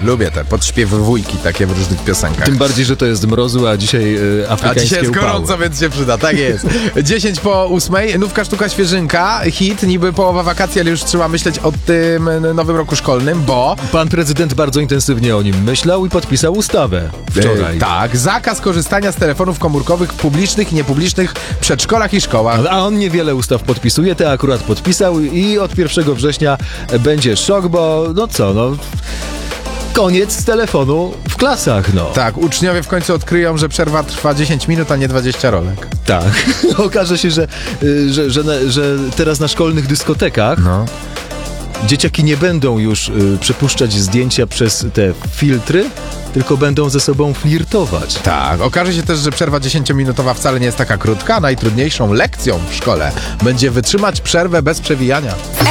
Lubię te podśpiewujki takie w różnych piosenkach. Tym bardziej, że to jest mrozu, a dzisiaj afrykańskie A dzisiaj jest upały. gorąco, więc się przyda, tak jest. 10:08, nówka sztuka świeżynka, hit, niby połowa wakacji, ale już trzeba myśleć o tym nowym roku szkolnym, bo... Pan prezydent bardzo intensywnie o nim myślał i podpisał ustawę wczoraj. Tak, zakaz korzystania z telefonów komórkowych w publicznych i niepublicznych przedszkolach i szkołach. A on niewiele ustaw podpisuje, te akurat podpisał i od 1 września będzie szok, bo koniec telefonu w klasach, no. Tak, uczniowie w końcu odkryją, że przerwa trwa 10 minut, a nie 20 rolek. Tak. Okaże się, że teraz na szkolnych dyskotekach dzieciaki nie będą już przepuszczać zdjęcia przez te filtry, tylko będą ze sobą flirtować. Tak, okaże się też, że przerwa 10-minutowa wcale nie jest taka krótka. Najtrudniejszą lekcją w szkole będzie wytrzymać przerwę bez przewijania.